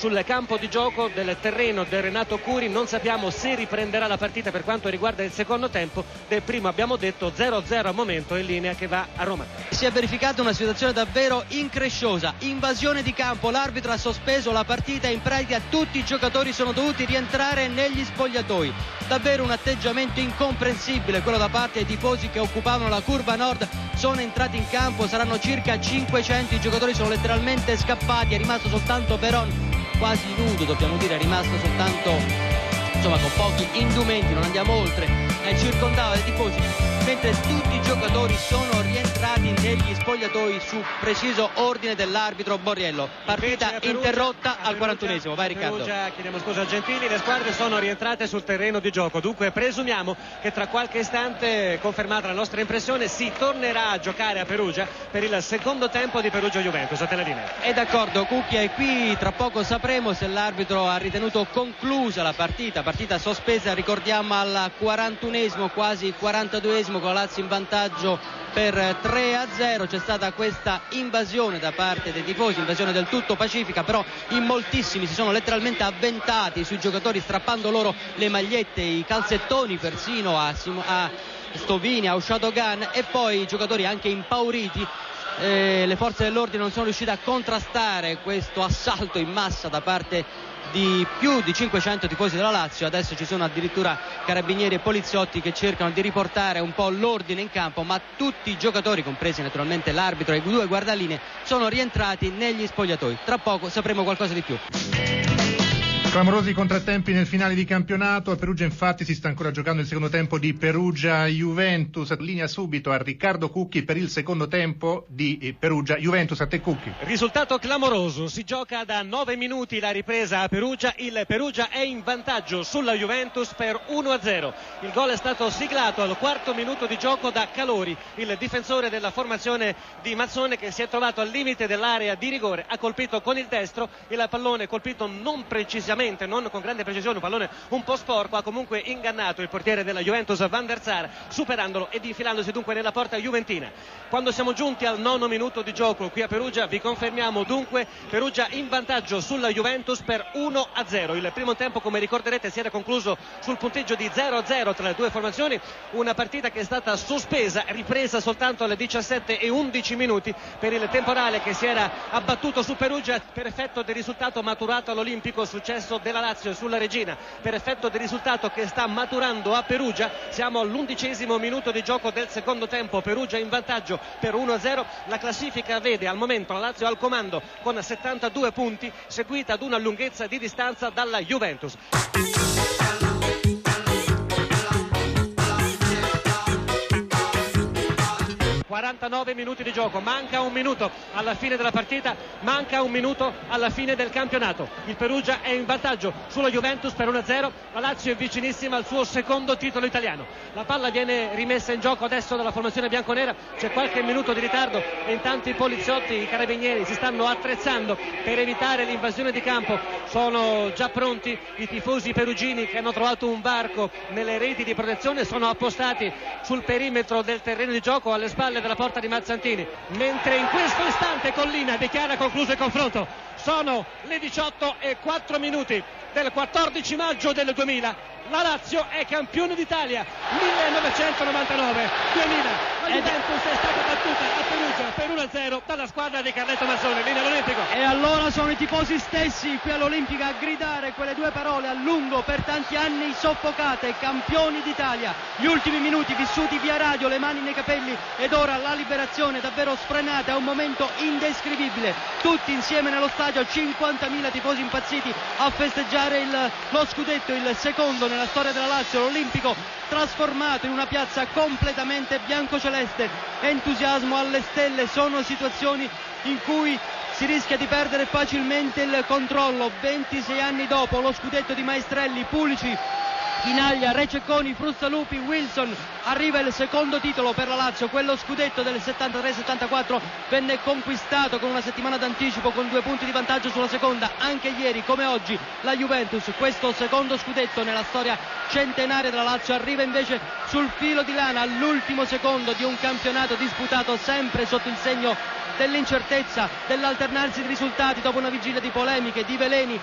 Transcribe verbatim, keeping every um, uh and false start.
sul campo di gioco del terreno del Renato Curi. Non sappiamo se riprenderà la partita per quanto riguarda il secondo tempo. Del primo abbiamo detto zero a zero al momento, in linea che va a Roma. Si è verificata una situazione davvero incresciosa, invasione di campo, l'arbitro ha sospeso la partita e in pratica tutti i giocatori sono dovuti rientrare negli spogliatoi. Davvero un atteggiamento incomprensibile quello da parte dei tifosi che occupavano la curva nord. Sono entrati in campo, saranno circa cinquecento, i giocatori sono letteralmente scappati, è rimasto soltanto Veron, quasi nudo dobbiamo dire, è rimasto soltanto insomma con pochi indumenti, non andiamo oltre, è circondato dai tifosi, mentre tutti i giocatori sono rientrati negli spogliatoi su preciso ordine dell'arbitro Borriello. Partita Perugia, interrotta al quarantunesimo. Vai Riccardo. Perugia, chiediamo scusa a Gentili, le squadre sono rientrate sul terreno di gioco, dunque presumiamo che tra qualche istante, confermata la nostra impressione, si tornerà a giocare a Perugia per il secondo tempo di Perugia-Juventus. A te la linea. È d'accordo Cucchia, e qui tra poco sapremo se l'arbitro ha ritenuto conclusa la partita, partita sospesa, ricordiamo al quarantunesimo, quasi quarantaduesimo, con la Lazio in vantaggio per tre a zero. C'è stata questa invasione da parte dei tifosi, invasione del tutto pacifica, però in moltissimi si sono letteralmente avventati sui giocatori strappando loro le magliette, i calzettoni persino a, a Stovini, a Ushadogan, e poi i giocatori anche impauriti. Eh, le forze dell'ordine non sono riuscite a contrastare questo assalto in massa da parte di più di cinquecento tifosi della Lazio. Adesso ci sono addirittura carabinieri e poliziotti che cercano di riportare un po' l'ordine in campo, ma tutti i giocatori, compresi naturalmente l'arbitro e i due guardalinee, sono rientrati negli spogliatoi. Tra poco sapremo qualcosa di più. Clamorosi contrattempi nel finale di campionato. A Perugia infatti si sta ancora giocando il secondo tempo di Perugia-Juventus. Linea subito a Riccardo Cucchi per il secondo tempo di Perugia-Juventus. A te Cucchi. Risultato clamoroso, si gioca da nove minuti la ripresa a Perugia, il Perugia è in vantaggio sulla Juventus per uno a zero. Il gol è stato siglato al quarto minuto di gioco da Calori, il difensore della formazione di Mazzone, che si è trovato al limite dell'area di rigore, ha colpito con il destro, il pallone colpito non precisamente, non con grande precisione, un pallone un po' sporco, ha comunque ingannato il portiere della Juventus Van der Sar, superandolo ed infilandosi dunque nella porta juventina. Quando siamo giunti al nono minuto di gioco qui a Perugia, vi confermiamo dunque Perugia in vantaggio sulla Juventus per uno a zero. Il primo tempo, come ricorderete, si era concluso sul punteggio di zero a zero tra le due formazioni, una partita che è stata sospesa, ripresa soltanto alle diciassette e undici minuti per il temporale che si era abbattuto su Perugia per effetto del risultato maturato all'Olimpico, successo della Lazio sulla Regina, per effetto del risultato che sta maturando a Perugia. Siamo all'undicesimo minuto di gioco del secondo tempo, Perugia in vantaggio per uno a zero. La classifica vede al momento la Lazio al comando con settantadue punti, seguita ad una lunghezza di distanza dalla Juventus. quarantanove minuti di gioco, manca un minuto alla fine della partita, manca un minuto alla fine del campionato. Il Perugia è in vantaggio sulla Juventus per uno a zero, la Lazio è vicinissima al suo secondo titolo italiano. La palla viene rimessa in gioco adesso dalla formazione bianconera, c'è qualche minuto di ritardo e intanto i poliziotti, i carabinieri si stanno attrezzando per evitare l'invasione di campo. Sono già pronti i tifosi perugini che hanno trovato un varco nelle reti di protezione, sono appostati sul perimetro del terreno di gioco alle spalle della porta di Mazzantini, mentre in questo istante Collina dichiara concluso il confronto. Sono le diciotto e quattro minuti del quattordici maggio del duemila. La Lazio è campione d'Italia millenovecentonovantanove duemila. La Juventus è stata battuta a Perugia per uno a zero dalla squadra di Carletto Mazzone. Linea all'Olimpico. E allora sono i tifosi stessi qui all'Olimpica a gridare quelle due parole a lungo, per tanti anni soffocate, campioni d'Italia. Gli ultimi minuti vissuti via radio, le mani nei capelli, ed ora la liberazione davvero sfrenata, è un momento indescrivibile. Tutti insieme nello stadio, cinquantamila tifosi impazziti a festeggiare il, lo scudetto, il secondo nella storia della Lazio. L'Olimpico trasformato in una piazza completamente biancoceleste, entusiasmo alle stelle. Sono situazioni in cui si rischia di perdere facilmente il controllo. ventisei anni dopo lo scudetto di Maestrelli, Pulici, Chinaglia, Rececconi, Frussalupi, Wilson, arriva il secondo titolo per la Lazio. Quello scudetto del settantatré settantaquattro venne conquistato con una settimana d'anticipo, con due punti di vantaggio sulla seconda. Anche ieri, come oggi, la Juventus, questo secondo scudetto nella storia centenaria della Lazio, arriva invece sul filo di lana all'ultimo secondo di un campionato disputato sempre sotto il segno dell'incertezza, dell'alternarsi di risultati dopo una vigilia di polemiche, di veleni